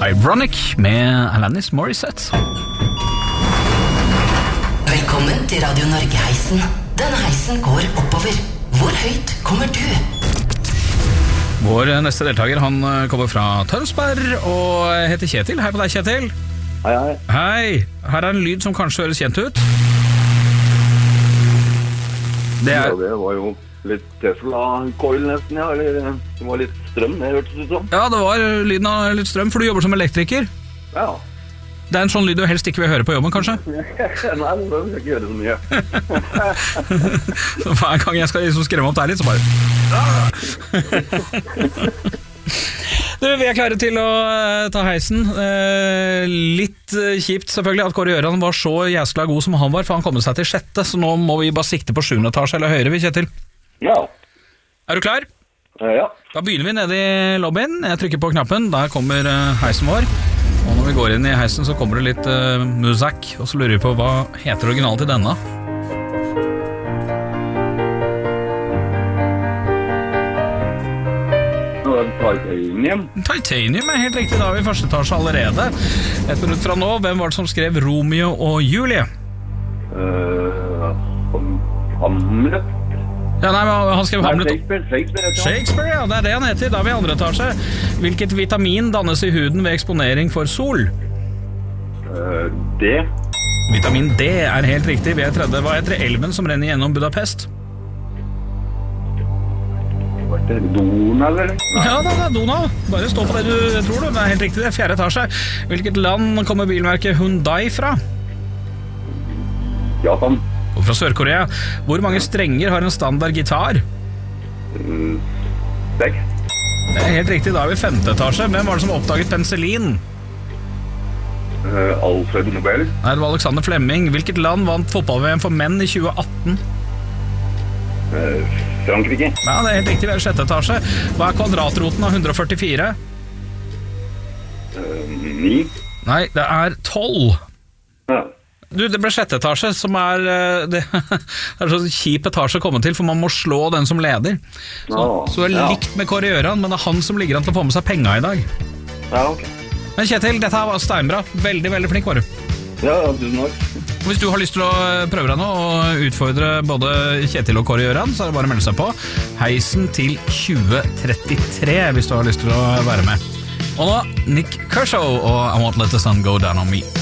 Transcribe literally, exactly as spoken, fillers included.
Ironic med Alanis Morissette. Velkommen til Radio Norge-heisen. Denne heisen går oppover. Hvor høyt kommer du? Vår neste deltaker, han kommer fra Tønsberg og heter Kjetil. Hei på deg, Kjetil. Hei, hei. Hei, her er en lyd som kanskje høres kjent ut. Det er... Ja, det var jo litt Tesla-coil nesten, ja. Eller, det var litt strøm, det hørtes ut som. Ja, det var lyden av litt strøm, for du jobber som elektriker. Ja. Det er en sånn lyd du helst ikke vil høre på jobben, kanskje? Nei, det vil jeg ikke gjøre så mye. Så hver gang jeg skal liksom skremme opp deg litt, så bare... Du, vi er klare til å uh, ta heisen. Uh, litt uh, kjipt selvfølgelig at Kåre Gjøran var så jæskla god som han var, for han kom seg til sjette, så nå må vi bare sikte på sjuende etasje eller høyere, vi, Kjetil. Ja. Er du klar? Ja. Da begynner vi nede i lobbyen. Jeg trykker på knappen, der kommer uh, heisen vår. Og når vi går inn i heisen så kommer det litt uh, musikk, og så lurer vi på hva heter originalen til denne. Titanium. Titanium er helt riktig, da er vi i første etasje allerede. Et minutt fra nå, hvem var det som skrev Romeo og Julie? Uh, Hamlet. Ja, nei, han skrev Hamlet. Shakespeare, Shakespeare, Shakespeare, ja, det er det han heter. Da er vi i andre etasje. Hvilket vitamin dannes i huden ved eksponering for sol? Uh, D. Vitamin D er helt riktig. Vi er tredje. Hva heter elven som renner gjennom Budapest? Var det Donau, eller? Ja, det er Donau. Bare stå på det du tror, du. Det er helt riktig, det er fjerde etasje. Hvilket land kommer bilmerket Hyundai fra? Japan. Og fra Sør-Korea. Hvor mange strenger har en standard gitar? Uh, Seks. Det er helt riktig, da er vi i femte etasje. Hvem var det som oppdaget penicillin? Uh, Alfred Nobel. Nei, det var Alexander Fleming. Hvilket land vant fotball-V M for menn i tjue atten? Uh, Frankrike. Ja, det er helt riktig, vi er i sjette etasje. Hva er kvadratroten av hundre førtifire? Uh, ni. Nei, det er tolv. Ja. Du, det ble sjette etasje, som er det, det er så kjip etasje å komme til, for man må slå den som leder. Så, Ja, så er det ja. likt med Kåre Gjøran, men det er han som ligger an til å få med seg penga i dag. Ja, ok. Men Kjetil, dette her var steinbra. Veldig, veldig flink var du. Ja, tusen takk. Hvis du har lyst til å prøve deg nå og utfordre både Kjetil og Kåre Gjøran, så er det bare å melde seg på Heisen til tjue trettitre hvis du har lyst til å være med. Og nå Nick Kershaw og I Won't Let the Sun Go Down On Me.